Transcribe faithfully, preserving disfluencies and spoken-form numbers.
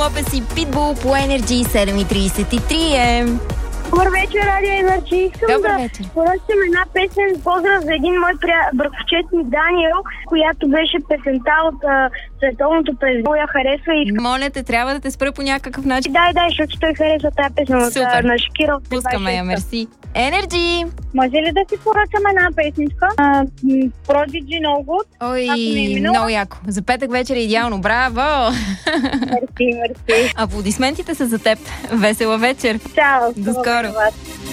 Лопес и Питбул по Energy. Седем и тридесет и три е. Добър вечер, Радио Енерджи. Искам Добър да вечер. поръчам една песен, поздрав за един мой прия... братовчет Даниел, която беше песента от а, световното през я харесва и... Моля те, трябва да те спра по някакъв начин. Дай, дай, защото той харесва тази песен от, Супер. на Шакира. Пускаме я, мерси. Energy! Може ли да си поръчам една песничка? Prodigy No Good. Ой, Ако не е минало. много яко. За петък вечер е идеално. Браво! Мерси, мерси. Аплодисментите са за теб. Весела вечер. Чао. До скоро. Вас.